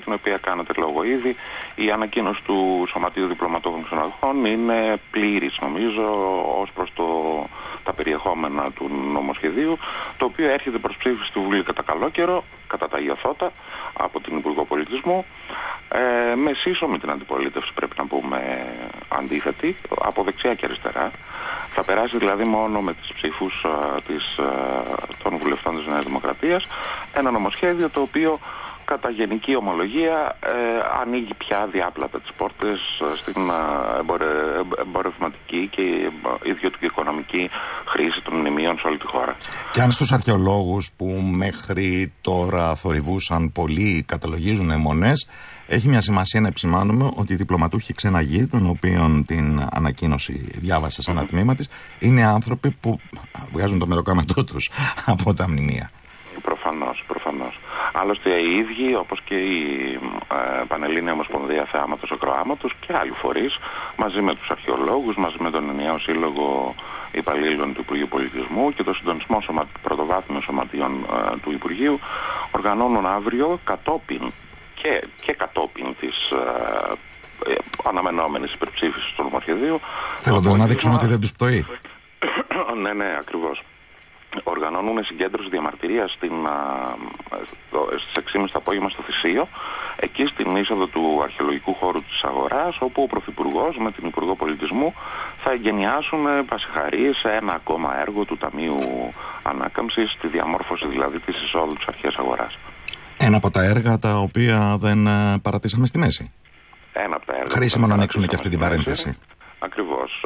την οποία κάνετε λόγο ήδη. Η ανακοίνωση του Σωματείου Διπλωματούχων Ξενοδοχών είναι πλήρης, νομίζω, ως προς τα περιεχόμενα του νομοσχεδίου, το οποίο έρχεται προς ψήφιση στη Βουλή κατά καλό καιρό, κατά τα Ιωθώτα, από την Υπουργό Πολιτισμού, με σύσσωμη την αντιπολίτευση, πρέπει να πούμε, αντίθετη, από δεξιά και αριστερά. Θα περάσει δηλαδή μόνο με τις ψήφους των βουλευτών της Νέας Δημοκρατίας ένα νομοσχέδιο το οποίο κατά γενική ομολογία ανοίγει πια διάπλατα τις πόρτες στην εμπορευματική και ιδιωτική οικονομική χρήση των μνημείων σε όλη τη χώρα. Και αν στους αρχαιολόγους που μέχρι τώρα θορυβούσαν πολύ, καταλογίζουν αιμονές, έχει μια σημασία να επισημάνουμε ότι οι διπλωματούχοι ξεναγοί, των οποίων την ανακοίνωση διάβασα σε ένα τμήμα της, είναι άνθρωποι που βγάζουν το μεροκάματό τους από τα μνημεία. Προφανώς. Άλλωστε οι ίδιοι, όπως και η Πανελλήνια Ομοσπονδία Θεάματος Ακροάματος και άλλοι φορείς, μαζί με τους αρχαιολόγους, μαζί με τον Ενιαίο Σύλλογο Υπαλλήλων του Υπουργείου Πολιτισμού και το συντονισμό πρωτοβάθμιων σωματείων του Υπουργείου, οργανώνουν αύριο κατόπιν της αναμενόμενης υπερψήφισης του νομοσχεδίου. Θέλοντας να δείξουν ότι δεν τους πτωεί. Ναι, ακριβώς. Οργανώνουν συγκέντρωση διαμαρτυρίας στις 6.30 το απόγευμα στο Θησίο, εκεί στην είσοδο του αρχαιολογικού χώρου της Αγοράς, όπου ο Πρωθυπουργός με την Υπουργό Πολιτισμού θα εγκαινιάσουν πασιχαρίες σε ένα ακόμα έργο του Ταμείου Ανάκαμψης, τη διαμόρφωση δηλαδή της εισόδου της αρχαίας αγοράς. Ένα από τα έργα τα οποία δεν παρατήσαμε στη μέση. Ένα από τα έργα. Χρήσιμο να ανοίξουμε και αυτή την παρένθεση. Ακριβώς.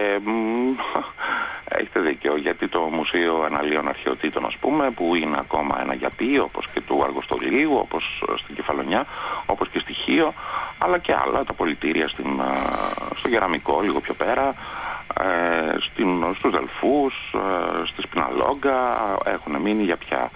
Έχετε δίκιο, γιατί το Μουσείο Εναλλίων Αρχαιοτήτων, ας πούμε, που είναι ακόμα ένα γιαπί, όπως και του Αργοστολίου, όπως στην Κεφαλονιά, όπως και στη Χίο, αλλά και άλλα, τα πολιτήρια στο Γεραμικό, λίγο πιο πέρα, στους Δελφούς, στη Σπιναλόγκα, έχουν μείνει για πια.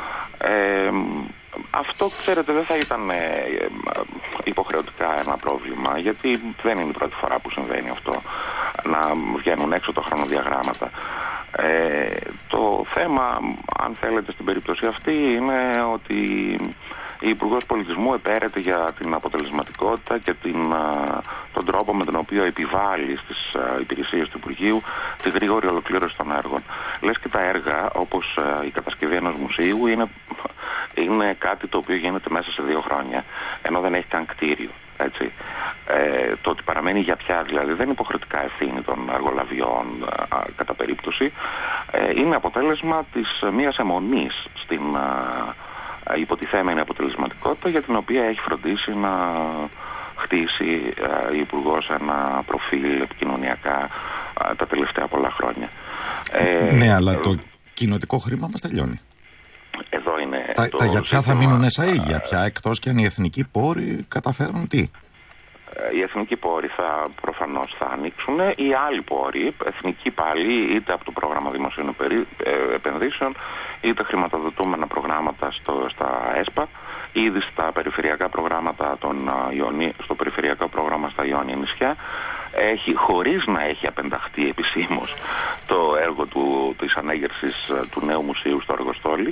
Αυτό, ξέρετε, δεν θα ήταν υποχρεωτικά ένα πρόβλημα, γιατί δεν είναι η πρώτη φορά που συμβαίνει αυτό, να βγαίνουν έξω τα χρονοδιαγράμματα. Το θέμα, αν θέλετε, στην περίπτωση αυτή είναι ότι η Υπουργός Πολιτισμού επέρεται για την αποτελεσματικότητα και τον τρόπο με τον οποίο επιβάλλει στις υπηρεσίες του Υπουργείου τη γρήγορη ολοκλήρωση των έργων. Λες και τα έργα, όπως η κατασκευή ενός μουσείου, είναι κάτι το οποίο γίνεται μέσα σε 2 χρόνια, ενώ δεν έχει καν κτίριο. Έτσι. Το ότι παραμένει για πια, δηλαδή, δεν είναι υποχρεωτικά ευθύνη των εργολαβιών κατά περίπτωση, είναι αποτέλεσμα της μιας αιμονής στην υποτιθέμενη αποτελεσματικότητα, για την οποία έχει φροντίσει να χτίσει η Υπουργός ένα προφίλ επικοινωνιακά τα τελευταία πολλά χρόνια. Ναι, αλλά το κοινοτικό χρήμα μας τελειώνει. Εδώ είναι τα για ποια θα μείνουν εσαί, για ποια, εκτός και αν οι εθνικοί πόροι καταφέρουν τι? Οι εθνικοί πόροι προφανώς θα ανοίξουν. Οι άλλοι πόροι, εθνικοί πάλι, είτε από το πρόγραμμα δημοσίων επενδύσεων, είτε χρηματοδοτούμενα προγράμματα στα ΕΣΠΑ, ήδη στα περιφερειακά προγράμματα στο περιφερειακό πρόγραμμα στα Ιόνια νησιά, χωρίς να έχει απενταχτεί επισήμως το έργο της ανέγερσης του νέου μουσείου στο Αργοστόλι.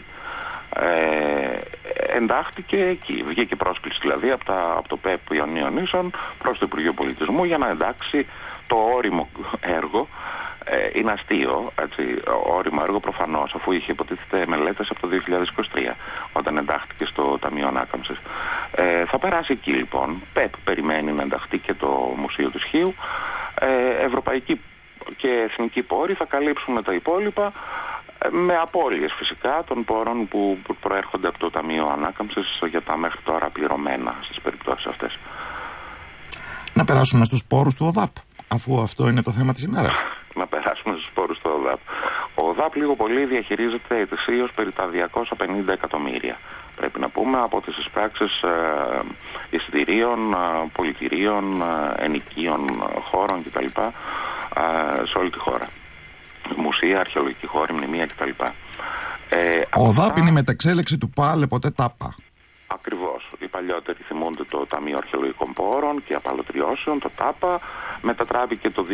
Εντάχθηκε εκεί. Βγήκε πρόσκληση δηλαδή από το ΠΕΠ Ιωνίων Νήσων προς το Υπουργείο Πολιτισμού για να εντάξει το όριμο έργο. Είναι αστείο, έτσι, όριμο έργο προφανώς, αφού είχε υποτίθεται μελέτες από το 2023 όταν εντάχθηκε στο Ταμείο Ανάκαμψης. Θα περάσει εκεί λοιπόν. ΠΕΠ περιμένει να ενταχθεί και το Μουσείο της Χίου. Ευρωπαϊκοί και εθνικοί πόροι θα καλύψουν τα υπόλοιπα, με απώλειες φυσικά των πόρων που προέρχονται από το Ταμείο Ανάκαμψης για τα μέχρι τώρα πληρωμένα στις περιπτώσεις αυτές. Να περάσουμε στους πόρους του ΟΔΑΠ, αφού αυτό είναι το θέμα της ημέρας. Να περάσουμε στους πόρους του ΟΔΑΠ. Ο ΟΔΑΠ λίγο πολύ διαχειρίζεται ετησίως περί τα 250 εκατομμύρια. Πρέπει να πούμε, από τις εισπράξεις εισιτηρίων, πολιτηρίων, ενοικίων χώρων κτλ. Σε όλη τη χώρα. Μουσεία, αρχαιολογική χώρη, μνημεία κτλ. Ο ΔΑΠ είναι η μεταξέλεξη του ΠΑΛ, ποτέ ΤΑΠΑ. Ακριβώς. Οι παλιότεροι θυμούνται το Ταμείο Αρχαιολογικών Πόρων και Απαλωτριώσεων, το ΤΑΠΑ. Μετατράπηκε το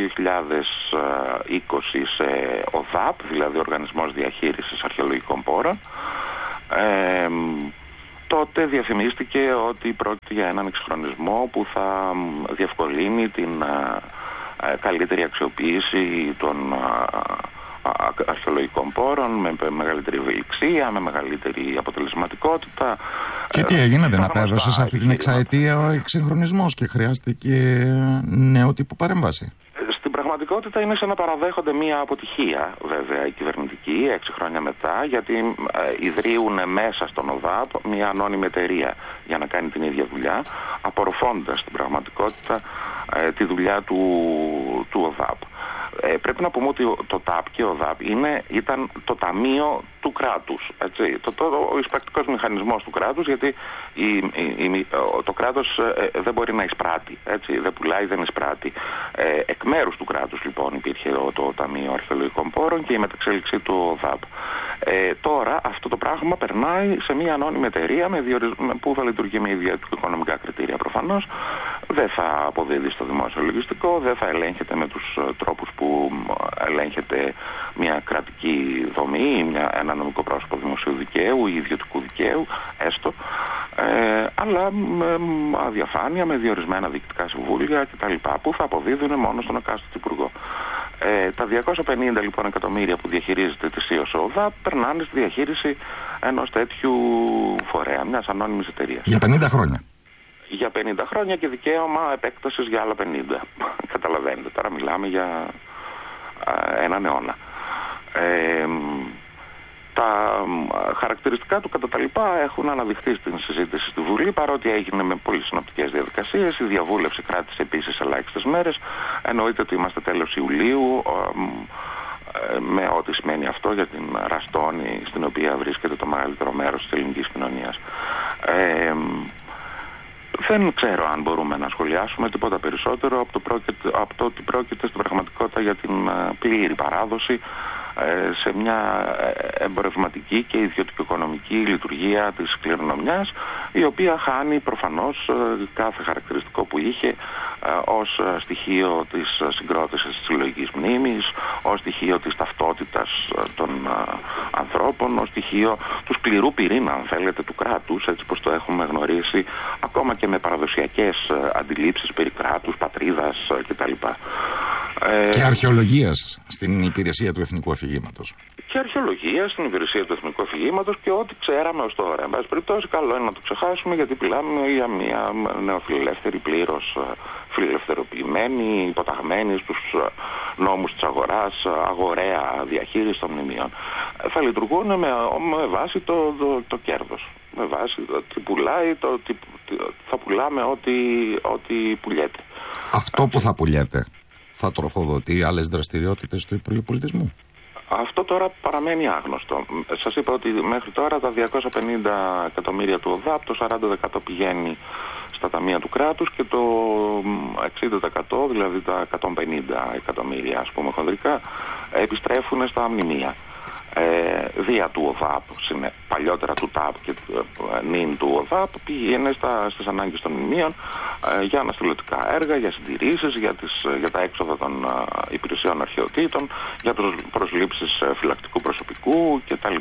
2020 σε ΟΔΑΠ, δηλαδή Οργανισμός Διαχείρισης Αρχαιολογικών Πόρων. τότε διαφημίστηκε ότι πρόκειται για έναν εξυγχρονισμό που θα διευκολύνει την καλύτερη αξιοποίηση των αρχαιολογικών πόρων, με μεγαλύτερη ευελιξία, με μεγαλύτερη αποτελεσματικότητα. Και τι έγινε, δεν απέδωσε σε αυτή την εξαετία ο εξυγχρονισμός και χρειάστηκε νέο τύπου παρέμβαση? Στην πραγματικότητα είναι σαν να παραδέχονται μία αποτυχία, βέβαια, η κυβερνητική 6 χρόνια μετά, γιατί ιδρύουν μέσα στον ΟΔΑΠ μία ανώνυμη εταιρεία για να κάνει την ίδια δουλειά, απορροφώντας στην πραγματικότητα τη δουλειά του ΟΔΑΠ. Πρέπει να πούμε ότι το ΤΑΠ και ο ΔΑΠ ήταν το ταμείο του κράτους. Ο εισπρακτικός μηχανισμός του κράτους, γιατί το κράτος δεν μπορεί να εισπράττει. Δεν πουλάει, δεν εισπράττει. Εκ μέρους του κράτους λοιπόν υπήρχε το Ταμείο Αρχαιολογικών Πόρων και η μεταξέλιξη του ΔΑΠ. Τώρα αυτό το πράγμα περνάει σε μια ανώνυμη εταιρεία που θα λειτουργεί με ιδιωτικά οικονομικά κριτήρια προφανώς. Δεν θα αποδίδει στο δημόσιο λογιστικό, δεν θα ελέγχεται με τους τρόπους που ελέγχεται μια κρατική δομή, ένα νομικό πρόσωπο δημοσίου δικαίου ή ιδιωτικού δικαίου, έστω, αλλά με αδιαφάνεια, με διορισμένα διοικητικά συμβούλια κτλ. Που θα αποδίδουν μόνο στον εκάστοτε υπουργό. Τα 250 λοιπόν εκατομμύρια που διαχειρίζεται της ο ΟΔΑΠ περνάνε στη διαχείριση ενός τέτοιου φορέα, μιας ανώνυμης εταιρείας. Για 50 χρόνια. Για 50 χρόνια και δικαίωμα επέκτασης για άλλα 50. Καταλαβαίνετε, τώρα μιλάμε για έναν αιώνα. Τα χαρακτηριστικά του κατά τα λοιπά έχουν αναδειχθεί στην συζήτηση στη Βουλή, παρότι έγινε με πολύ συνοπτικές διαδικασίες. Η διαβούλευση κράτησε επίσης ελάχιστες μέρες. Εννοείται ότι είμαστε τέλος Ιουλίου, με ό,τι σημαίνει αυτό για την ραστόνη στην οποία βρίσκεται το μεγαλύτερο μέρος της ελληνικής κοινωνίας. Δεν ξέρω αν μπορούμε να σχολιάσουμε τίποτα περισσότερο από το ότι πρόκειται στην πραγματικότητα για την πλήρη παράδοση σε μια εμπορευματική και ιδιωτικο-οικονομική λειτουργία της κληρονομιάς, η οποία χάνει προφανώς κάθε χαρακτηριστικό που είχε ως στοιχείο της συγκρότησης της συλλογικής μνήμης, ως στοιχείο της ταυτότητας των ανθρώπων, ως στοιχείο του σκληρού πυρήνα, αν θέλετε, του κράτους, έτσι πως το έχουμε γνωρίσει, ακόμα και με παραδοσιακές αντιλήψεις περί κράτους, πατρίδας κτλ. Και αρχαιολογίας στην υπηρεσία του εθνικού αφηγήματος. Και αρχαιολογία στην υπηρεσία του εθνικού αφηγήματος και ό,τι ξέραμε ως τώρα. Εν πάση περιπτώσει, καλό είναι να το ξεχάσουμε, γιατί μιλάμε για μια νεοφιλελεύθερη, πλήρως φιλελευθερωποιημένη, υποταγμένη στους νόμους της αγοράς, αγοραία διαχείριση των μνημείων. Θα λειτουργούν με βάση το κέρδος. Με βάση το τι πουλάει, θα πουλάμε ό,τι πουλιέται. Αυτό που θα πουλιέται θα τροφοδοτεί άλλες δραστηριότητες του Υπουργείου Πολιτισμού? Αυτό τώρα παραμένει άγνωστο. Σας είπα ότι μέχρι τώρα τα 250 εκατομμύρια του ΟΔΑΠ, το 40% πηγαίνει στα ταμεία του κράτους και το 60%, δηλαδή τα 150 εκατομμύρια, ας πούμε χονδρικά, επιστρέφουν στα μνημεία. Δια του ΟΔΑΠ, παλιότερα του ΤΑΠ και νυν του ΟΔΑΠ, πήγαινε στις ανάγκες των μνημείων για αναστηλωτικά έργα, για συντηρήσεις, για τα έξοδα των υπηρεσιών αρχαιοτήτων, για προσλήψεις φυλακτικού προσωπικού κτλ.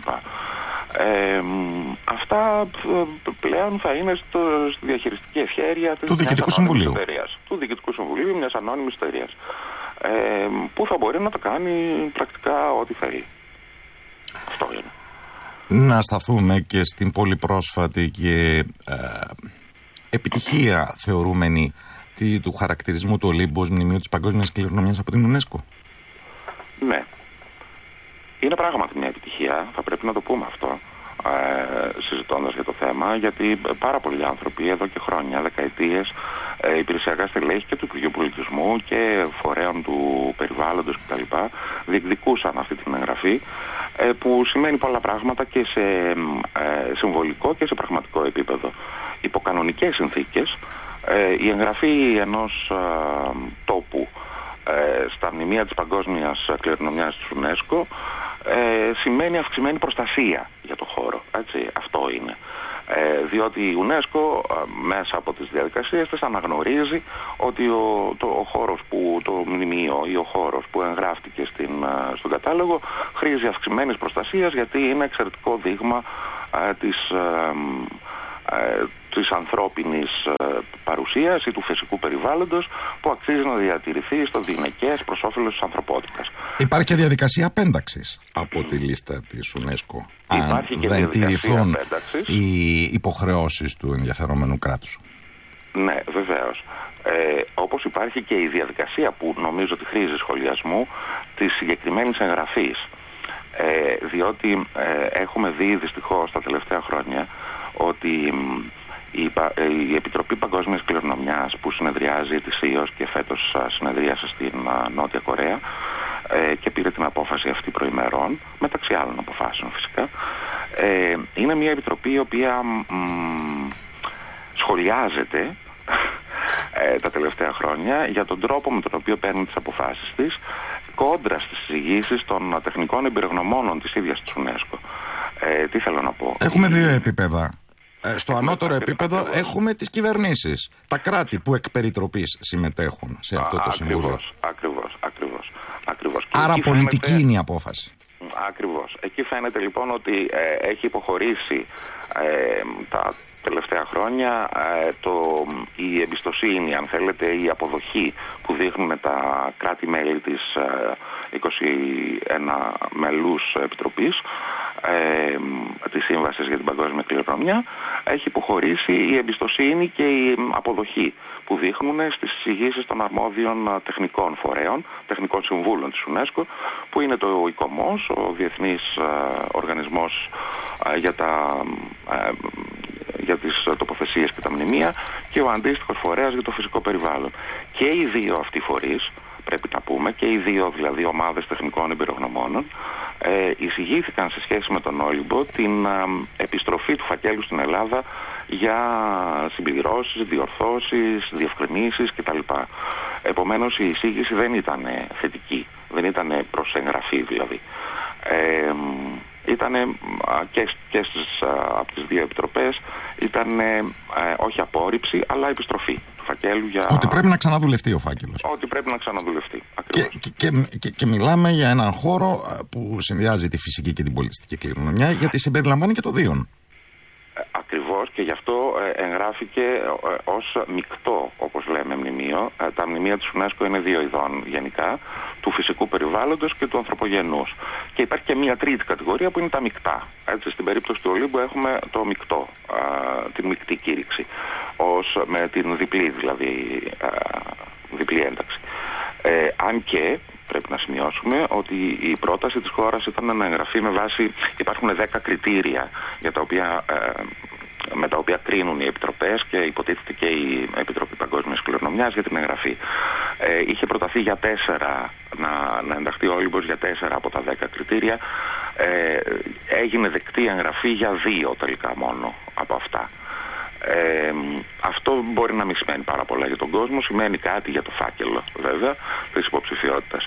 Αυτά πλέον θα είναι στη διαχειριστική ευχέρεια του Διοικητικού Συμβουλίου. Του Διοικητικού Συμβουλίου μιας ανώνυμης εταιρείας, που θα μπορεί να τα κάνει πρακτικά ό,τι θέλει. Αυτό είναι. Να σταθούμε και στην πολύ πρόσφατη και επιτυχία θεωρούμενη του χαρακτηρισμού του Ολύμπου ως μνημείο της παγκόσμιας κληρονομιάς από την UNESCO. Ναι. Είναι πράγματι μια επιτυχία, θα πρέπει να το πούμε αυτό, συζητώντας για το θέμα, γιατί πάρα πολλοί άνθρωποι εδώ και χρόνια, δεκαετίες, υπηρεσιακά στελέχη και του Υπουργείου Πολιτισμού και φορέων του περιβάλλοντος κτλ. Διεκδικούσαν αυτή την εγγραφή, που σημαίνει πολλά πράγματα και σε συμβολικό και σε πραγματικό επίπεδο. Υπό κανονικές συνθήκες, η εγγραφή ενός τόπου στα μνημεία της παγκόσμιας κληρονομιάς της UNESCO σημαίνει αυξημένη προστασία για το χώρο. Έτσι, αυτό είναι. Διότι η UNESCO μέσα από τις διαδικασίες της αναγνωρίζει ότι ο χώρος το μνημείο ή ο χώρος που εγγράφτηκε στον κατάλογο χρήζει αυξημένης προστασίας, γιατί είναι εξαιρετικό δείγμα της της ανθρώπινης παρουσίας ή του φυσικού περιβάλλοντος που αξίζει να διατηρηθεί στο διηνεκές προς όφελος της ανθρωπότητας. Υπάρχει και διαδικασία απένταξης από τη λίστα της UNESCO. Υπάρχει αν και δεν τηρηθούν οι υποχρεώσεις του ενδιαφερόμενου κράτους. Ναι, βεβαίως. Όπως υπάρχει και η διαδικασία που νομίζω ότι χρήζει σχολιασμού της συγκεκριμένης εγγραφής. Διότι έχουμε δει δυστυχώς τα τελευταία χρόνια ότι η Επιτροπή Παγκόσμιας Κληρονομιάς που συνεδριάζει ετησίως και φέτος συνεδρίασε στην Νότια Κορέα και πήρε την απόφαση αυτή προημερών, μεταξύ άλλων αποφάσεων φυσικά, είναι μια επιτροπή η οποία σχολιάζεται τα τελευταία χρόνια για τον τρόπο με τον οποίο παίρνει τις αποφάσεις της κόντρα στις εισηγήσεις των τεχνικών εμπειρογνωμόνων της ίδιας της UNESCO. Τι θέλω να πω. Έχουμε δύο επίπεδα. Στο ανώτερο επίπεδο έχουμε τις κυβερνήσεις, τα κράτη που εκ περιτροπής συμμετέχουν σε αυτό το συμβούλιο. Ακριβώς. Άρα πολιτική είναι η απόφαση. Ακριβώς. Εκεί φαίνεται λοιπόν ότι έχει υποχωρήσει τα τελευταία χρόνια η εμπιστοσύνη, αν θέλετε, η αποδοχή που δείχνουν τα κράτη-μέλη της 21 μελούς επιτροπής της Σύμβασης για την Παγκόσμια Κληρονομιά. Έχει υποχωρήσει η εμπιστοσύνη και η αποδοχή που δείχνουν στις εισηγήσεις των αρμόδιων τεχνικών φορέων, τεχνικών συμβούλων της UNESCO, που είναι το ICOMOS, ο Διεθνής Οργανισμός για τις τοποθεσίες και τα μνημεία, και ο αντίστοιχος φορέας για το φυσικό περιβάλλον. Και οι δύο αυτοί φορείς, πρέπει να πούμε, και οι δύο δηλαδή ομάδες τεχνικών εμπειρογνωμόνων, εισηγήθηκαν σε σχέση με τον Όλυμπο την επιστροφή του φακέλου στην Ελλάδα για συμπληρώσεις, διορθώσεις, διευκρινήσεις κτλ. Επομένως η εισήγηση δεν ήταν θετική, δεν ήταν προς εγγραφή δηλαδή. Ήταν από τις δύο επιτροπές ήταν όχι απόρριψη αλλά επιστροφή του φακέλου για... Ότι πρέπει να ξαναδουλευτεί ο φάκελος. Ότι πρέπει να ξαναδουλευτεί. Και μιλάμε για έναν χώρο που συνδυάζει τη φυσική και την πολιτιστική κληρονομιά, γιατί συμπεριλαμβάνει και το Δίον. Ακριβώς, και γι' αυτό εγγράφηκε ως μεικτό, όπως λέμε, μνημείο. Τα μνημεία της UNESCO είναι δύο ειδών γενικά, του φυσικού περιβάλλοντος και του ανθρωπογενούς. Και υπάρχει και μια τρίτη κατηγορία που είναι τα μεικτά. Έτσι, στην περίπτωση του Ολύμπου έχουμε το μεικτό, την μεικτή κήρυξη, με την διπλή δηλαδή, διπλή ένταξη. Αν και πρέπει να σημειώσουμε ότι η πρόταση της χώρας ήταν να εγγραφεί με βάση, υπάρχουν 10 κριτήρια για τα οποία, με τα οποία κρίνουν οι επιτροπές και υποτίθεται και η Επιτροπή Παγκόσμιας Κληρονομιάς για την εγγραφή. Είχε προταθεί για 4 να ενταχθεί ο Όλυμπος για 4 από τα 10 κριτήρια. Έγινε δεκτή εγγραφή για 2 τελικά μόνο από αυτά. Αυτό μπορεί να μην σημαίνει πάρα πολλά για τον κόσμο, σημαίνει κάτι για το φάκελο βέβαια της υποψηφιότητας,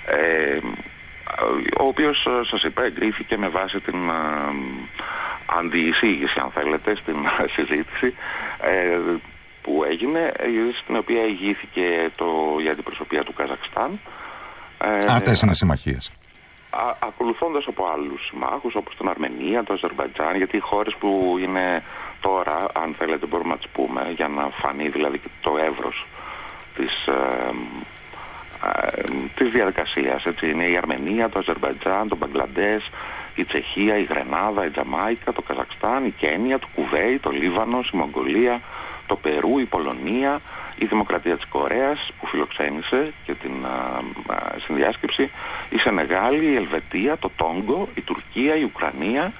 ο οποίος, σας είπα, εγκρίθηκε με βάση την αντιεισήγηση, αν θέλετε, στην συζήτηση που έγινε, στην οποία ηγήθηκε η αντιπροσωπεία του Καζακστάν. Αυτές είναι συμμαχίες. Ακολουθώντας από άλλους συμμάχους όπως την Αρμενία, το Αζερμπαϊτζάν, γιατί οι χώρες που είναι τώρα, αν θέλετε μπορούμε να τις πούμε, για να φανεί δηλαδή και το εύρος της διαδικασίας. Έτσι, είναι η Αρμενία, το Αζερμπαϊτζάν, το Μπαγκλαντές, η Τσεχία, η Γρενάδα, η Τζαμάικα, το Καζακστάν, η Κένια, το Κουβέι, το Λίβανος, η Μογγολία, το Περού, η Πολωνία, η Δημοκρατία της Κορέας που φιλοξένησε και την συνδιάσκεψη, η Σενεγάλη, η Ελβετία, το Τόγκο, η Τουρκία, η Ουκρανία,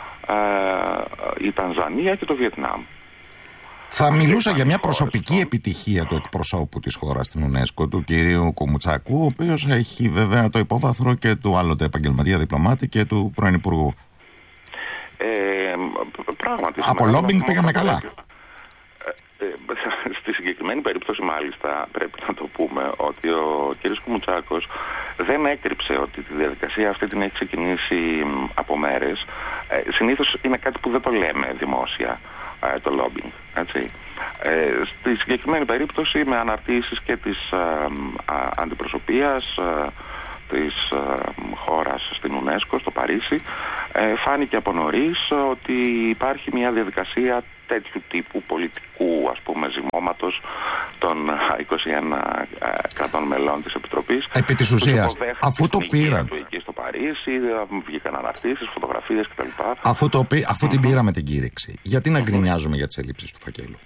η Τανζανία και το Βιετνάμ. Θα μιλούσα για μια προσωπική επιτυχία του εκπροσώπου της χώρας στην UNESCO, του κυρίου Κουμουτσάκου, ο οποίος έχει βέβαια το υπόβαθρο και του άλλοτε επαγγελματία διπλωμάτη και του πρώην Υπουργού. Πράγματι. Από λόμπινγκ πήγαμε καλά. Στη συγκεκριμένη περίπτωση μάλιστα πρέπει να το πούμε ότι ο κ. Κουμουτσάκος δεν έκρυψε ότι τη διαδικασία αυτή την έχει ξεκινήσει από μέρες. Συνήθως είναι κάτι που δεν το λέμε δημόσια, το lobbying, έτσι. Στη συγκεκριμένη περίπτωση με αναρτήσεις και της αντιπροσωπείας της χώρας στην UNESCO, στο Παρίσι, φάνηκε από νωρίς ότι υπάρχει μια διαδικασία τέτοιου τύπου πολιτικού, ας πούμε, ζυμώματος των 21 κρατών μελών της Επιτροπής. Επί της ουσίας, αφού το πήραν εκεί στο Παρίσι, βγήκαν αναρτήσεις, φωτογραφίες κτλ. Αφού την πήραμε την κήρυξη, γιατί να γκρινιάζουμε για τις ελλείψεις του φακέλου?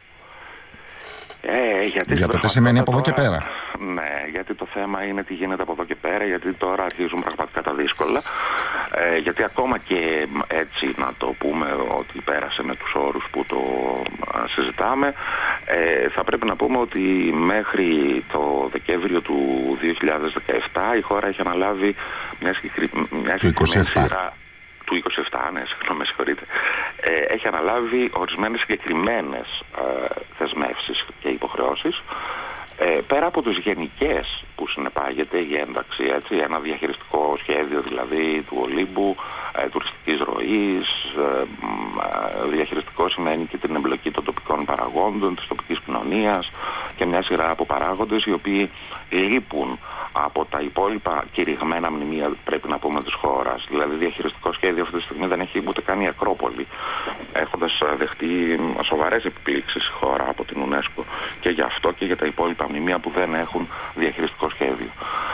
Για το τι σημαίνει από εδώ και πέρα. Ναι, γιατί το θέμα είναι τι γίνεται από εδώ και πέρα, γιατί τώρα αρχίζουν πραγματικά τα δύσκολα. Γιατί ακόμα και έτσι, να το πούμε, ότι πέρασε με τους όρους που το συζητάμε, θα πρέπει να πούμε ότι μέχρι το Δεκέμβριο του 2017 η χώρα έχει αναλάβει μια συγκεκριμένη σειρά. Του 27, ναι, συγγνώμη, συγχωρείτε. Έχει αναλάβει ορισμένες συγκεκριμένες θεσμεύσεις και υποχρεώσεις, πέρα από τις γενικές που συνεπάγεται η ένταξη, έτσι, ένα διαχειριστικό σχέδιο δηλαδή του Ολύμπου, τουριστικής ροής. Διαχειριστικό σημαίνει και την εμπλοκή των τοπικών παραγόντων, της τοπικής κοινωνίας και μια σειρά από παράγοντες οι οποίοι λείπουν από τα υπόλοιπα κηρυγμένα μνημεία, πρέπει να πούμε, της χώρας. Δηλαδή, διαχειριστικό σχέδιο αυτή τη στιγμή δεν έχει ούτε καν η Ακρόπολη, έχοντας δεχτεί σοβαρές επιπλήξεις η χώρα από την UNESCO και για αυτό και για τα υπόλοιπα μνημεία που δεν έχουν διαχειριστικό σχέδιο.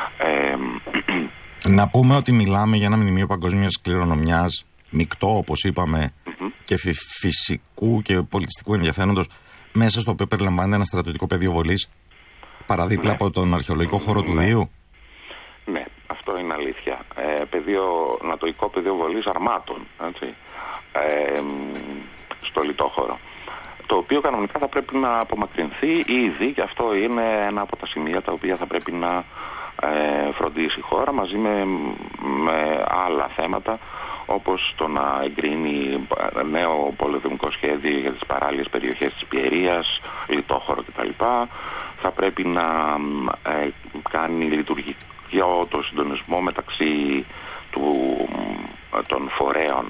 Να πούμε ότι μιλάμε για ένα μνημείο παγκόσμιας κληρονομιάς, μεικτό όπως είπαμε, και φυσικού και πολιτιστικού ενδιαφέροντος, μέσα στο οποίο περιλαμβάνεται ένα στρατιωτικό πεδίο βολής, παραδίπλα από τον αρχαιολογικό χώρο του Δίου. Ναι, αυτό είναι αλήθεια. Νατοϊκό πεδίο βολής αρμάτων, έτσι, στο λιτόχωρο, το οποίο κανονικά θα πρέπει να απομακρυνθεί ήδη, και αυτό είναι ένα από τα σημεία τα οποία θα πρέπει να φροντίσει η χώρα, μαζί με άλλα θέματα, όπως το να εγκρίνει νέο πολεοδομικό σχέδιο για τις παράλιες περιοχές της Πιερίας, λιτόχωρο κτλ. Θα πρέπει να κάνει λειτουργικό το συντονισμό μεταξύ των φορέων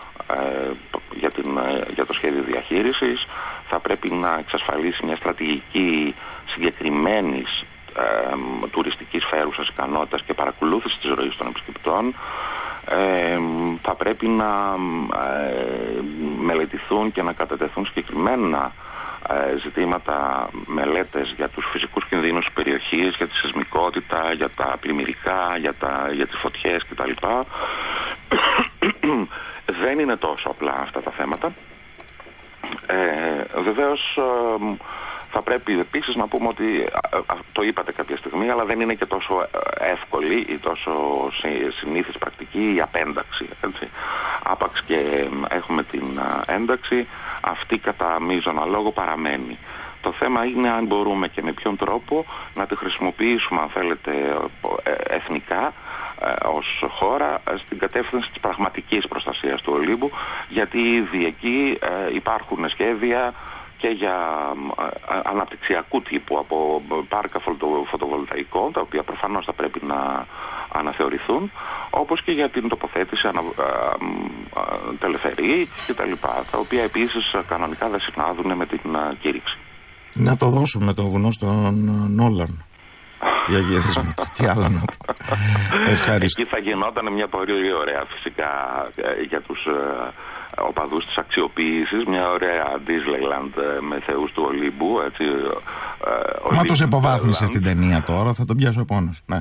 για το σχέδιο διαχείρισης. Θα πρέπει να εξασφαλίσει μια στρατηγική συγκεκριμένης τουριστικής φέρουσας ικανότητας και παρακολούθηση της ροής των επισκεπτών. Θα πρέπει να μελετηθούν και να κατατεθούν συγκεκριμένα ζητήματα, μελέτες για τους φυσικούς κινδύνους της περιοχής, για τη σεισμικότητα, για τα πλημμυρικά, για τις φωτιές κτλ. Δεν είναι τόσο απλά αυτά τα θέματα. Βεβαίως θα πρέπει επίσης να πούμε ότι το είπατε κάποια στιγμή, αλλά δεν είναι και τόσο εύκολη ή τόσο συνήθις πρακτική η απένταξη. Έτσι. Άπαξ και έχουμε την ένταξη, αυτή κατά μείζωνα λόγο παραμένει. Το θέμα είναι αν μπορούμε και με ποιον τρόπο να τη χρησιμοποιήσουμε, αν θέλετε, εθνικά, ως χώρα, στην κατεύθυνση της πραγματικής προστασίας του Ολύμπου, γιατί ήδη εκεί υπάρχουν σχέδια και για αναπτυξιακού τύπου από πάρκα φωτοβολταϊκών, τα οποία προφανώς θα πρέπει να αναθεωρηθούν, όπως και για την τοποθέτηση τελεφερή κτλ., τα οποία επίσης κανονικά δεν συνάδουν με την κήρυξη. Να το δώσουμε το βουνό στον Νόλαν για γυρίσματα. Τι άλλο να πω. Ευχαριστώ. Εκεί θα γινόταν μια πολύ ωραία, φυσικά, για τους οπαδούς της αξιοποίησης, μια ωραία Disneyland με θεούς του Ολύμπου, έτσι. Μα τους υποβάθμισε στην ταινία τώρα, θα τον πιάσω πόνος. Ναι.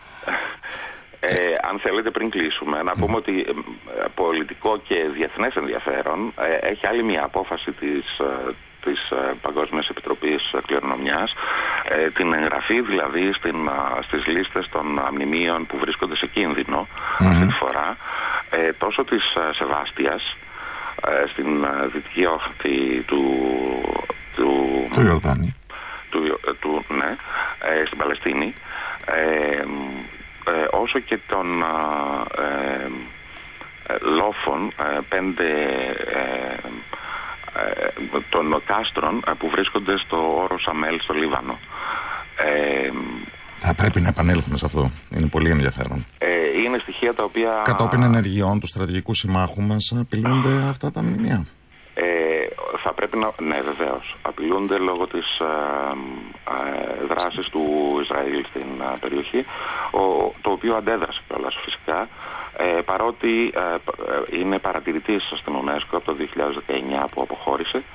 Αν θέλετε, πριν κλείσουμε, να πούμε ότι πολιτικό και διεθνές ενδιαφέρον έχει άλλη μια απόφαση της Παγκόσμιας Επιτροπής Κληρονομιάς, την εγγραφή δηλαδή στις λίστες των μνημείων που βρίσκονται σε κίνδυνο αυτή τη φορά, τόσο της Σεβάστιας στην δυτική όχθη του Ιορδάνη, ναι, στην Παλαιστίνη, όσο και των λόφων, 5 των κάστρων που βρίσκονται στο όρο Σαμέλ στο Λίβανο. Θα πρέπει να επανέλθουμε σε αυτό. Είναι πολύ ενδιαφέρον. Είναι στοιχεία τα οποία... Κατόπιν ενεργειών του στρατηγικού συμμάχου μας απειλούνται αυτά τα μνημεία. Θα πρέπει να... Ναι, βεβαίως. Απειλούνται λόγω της δράσης του Ισραήλ στην περιοχή, το οποίο αντέδρασε κιόλας φυσικά, παρότι είναι παρατηρητής στην UNESCO από το 2019 που αποχώρησε.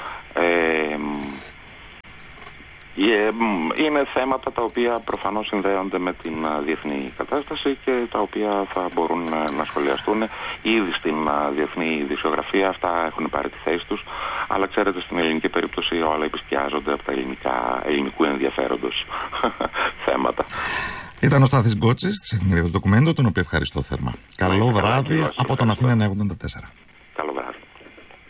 Είναι θέματα τα οποία προφανώς συνδέονται με την διεθνή κατάσταση και τα οποία θα μπορούν να σχολιαστούν ήδη στην διεθνή ειδησιογραφία. Αυτά έχουν πάρει τη θέση τους, αλλά ξέρετε, στην ελληνική περίπτωση όλα επισκιάζονται από τα ελληνικού ενδιαφέροντος θέματα. Ήταν ο Στάθης Γκότσης της εφημερίδας Ντοκουμέντο, τον οποίο ευχαριστώ θερμά. Καλό βράδυ από τον Αθήνα 94.